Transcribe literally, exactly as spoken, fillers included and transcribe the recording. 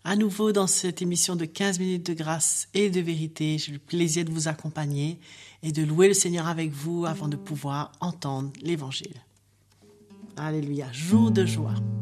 à nouveau dans cette émission de quinze minutes de grâce et de vérité. J'ai le plaisir de vous accompagner et de louer le Seigneur avec vous avant de pouvoir entendre l'Évangile. Alléluia, jour de joie.